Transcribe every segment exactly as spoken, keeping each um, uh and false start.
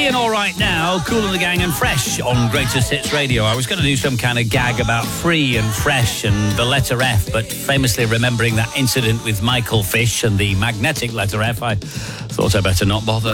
Free and All Right Now, Kool and the Gang and Fresh on Greatest Hits Radio. I was going to do some kind of gag about free and fresh and the letter F, but famously remembering that incident with Michael Fish and the magnetic letter F, I thought I'd better not bother.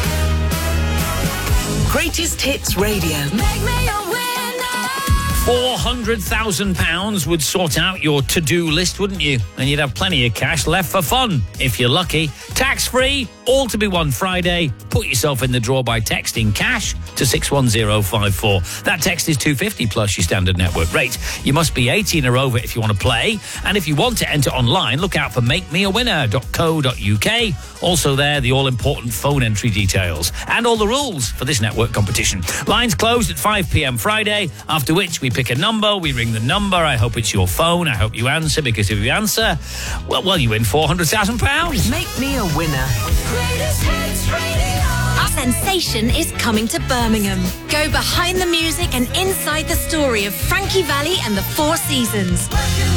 Greatest Hits Radio. Make me a four hundred thousand pounds would sort out your to-do list, wouldn't you? And you'd have plenty of cash left for fun, if you're lucky. Tax-free, all to be won Friday. Put yourself in the draw by texting cash to six one zero five four. That text is two hundred fifty plus your standard network rate. You must be eighteen or over if you want to play. And if you want to enter online, look out for make me a winner dot co dot uk. Also there, the all-important phone entry details and all the rules for this network competition. Lines closed at five p.m. Friday, after which we pick a number, we ring the number. I hope it's your phone. I hope you answer, because if you answer, well, well you win four hundred thousand pounds. Make me a winner. Greatest Hits Radio. Our sensation is coming to Birmingham. Go behind the music and inside the story of Frankie Valli and the Four Seasons.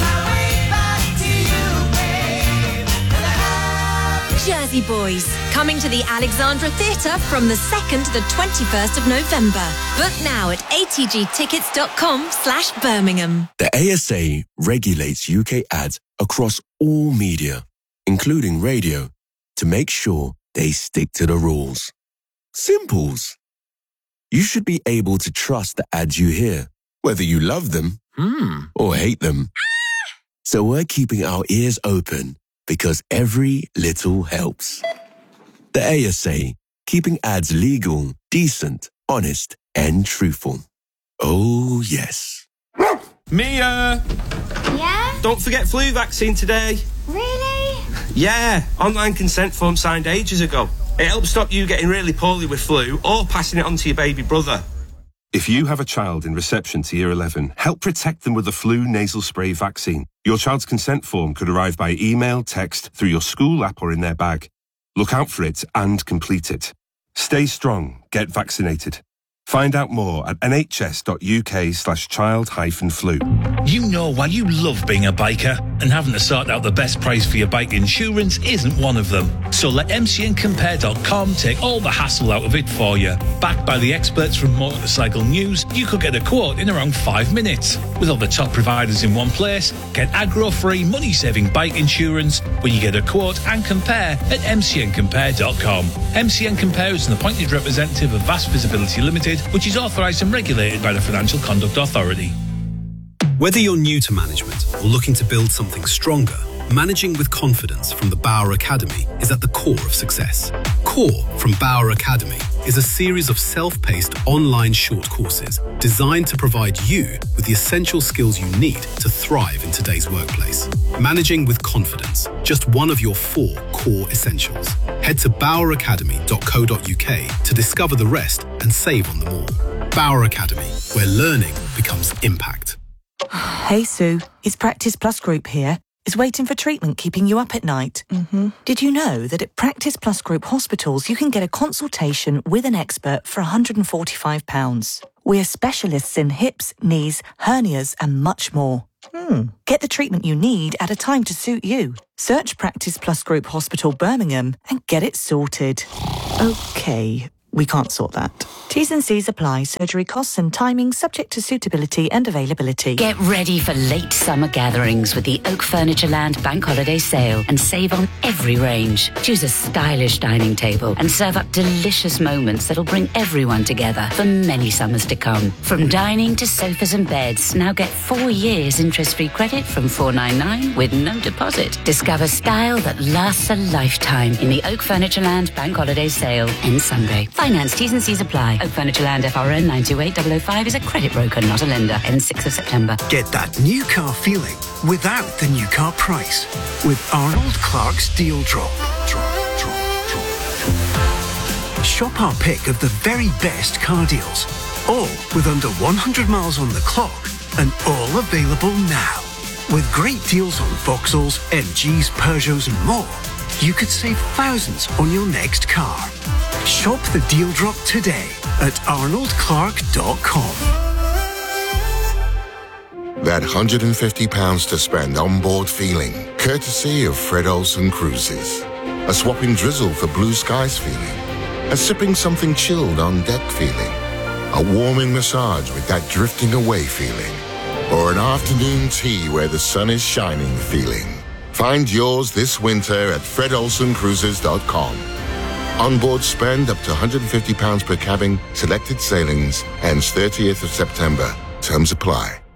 Jersey Boys, coming to the Alexandra Theatre from the second to the twenty-first of November. Book now at atgtickets.com slash Birmingham. The A S A regulates U K ads across all media, including radio, to make sure they stick to the rules. Simples. You should be able to trust the ads you hear, whether you love them Hmm. or hate them. So we're keeping our ears open, because every little helps. The A S A, keeping ads legal, decent, honest, and truthful. Oh, yes. Mia! Yeah? Don't forget flu vaccine today. Really? Yeah, online consent form signed ages ago. It helps stop you getting really poorly with flu or passing it on to your baby brother. If you have a child in reception to year eleven, help protect them with the flu nasal spray vaccine. Your child's consent form could arrive by email, text, through your school app or in their bag. Look out for it and complete it. Stay strong. Get vaccinated. Find out more at nhs.uk slash child hyphen flu. You know why you love being a biker, and having to sort out the best price for your bike insurance isn't one of them. So let M C N compare dot com take all the hassle out of it for you. Backed by the experts from Motorcycle News, you could get a quote in around five minutes. With all the top providers in one place, get aggro-free, money-saving bike insurance when you get a quote and compare at M C N compare dot com. M C N Compare is an appointed representative of Vast Visibility Limited, which is authorised and regulated by the Financial Conduct Authority. Whether you're new to management or looking to build something stronger, managing with confidence from the Bauer Academy is at the core of success. Core from Bauer Academy is a series of self-paced online short courses designed to provide you with the essential skills you need to thrive in today's workplace. Managing with confidence, just one of your four core essentials. Head to bauer academy dot co dot uk to discover the rest and save on them all. Bauer Academy, where learning becomes impact. Hey Sue, it's Practice Plus Group here. Is waiting for treatment keeping you up at night? Mm-hmm. Did you know that at Practice Plus Group hospitals you can get a consultation with an expert for one hundred forty-five pounds? We're specialists in hips, knees, hernias and much more. Hmm. Get the treatment you need at a time to suit you. Search Practice Plus Group Hospital Birmingham and get it sorted. Okay, we can't sort that. T's and C's apply. Surgery costs and timing subject to suitability and availability. Get ready for late summer gatherings with the Oak Furniture Land Bank Holiday Sale and save on every range. Choose a stylish dining table and serve up delicious moments that'll bring everyone together for many summers to come. From dining to sofas and beds, now get four years interest-free credit from four ninety-nine with no deposit. Discover style that lasts a lifetime in the Oak Furniture Land Bank Holiday Sale. Ends Sunday. Finance T's and C's apply. Oak Furniture Land F R N nine two eight double oh five is a credit broker, not a lender. Ends sixth of September. Get that new car feeling without the new car price with Arnold Clark's Deal Drop. Drop, drop, drop. Shop our pick of the very best car deals, all with under one hundred miles on the clock and all available now. With great deals on Vauxhalls, M Gs, Peugeots and more, you could save thousands on your next car. Shop the Deal Drop today at arnold clark dot com. That one hundred fifty pounds to spend on board feeling, courtesy of Fred Olsen Cruises. A swapping drizzle for blue skies feeling. A sipping something chilled on deck feeling? A warming massage with that drifting away feeling? Or an afternoon tea where the sun is shining feeling? Find yours this winter at fred olsen cruises dot com. Onboard spend up to one hundred fifty pounds per cabin. Selected sailings. Ends thirtieth of September. Terms apply.